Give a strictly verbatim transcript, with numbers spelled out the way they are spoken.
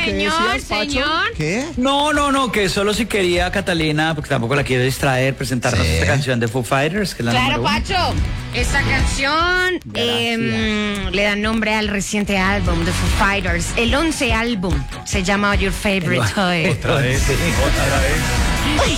Señor, decías, Pacho? señor. ¿Qué? No, no, no, que solo si quería Catalina, porque tampoco la quiero distraer, presentarnos Sí. esta canción de Foo Fighters, que es la Claro, número uno. Pacho. Esta canción eh, le da nombre al reciente álbum de Foo Fighters. El once álbum se llama Your Favorite Toy. Otra vez, sí, otra vez.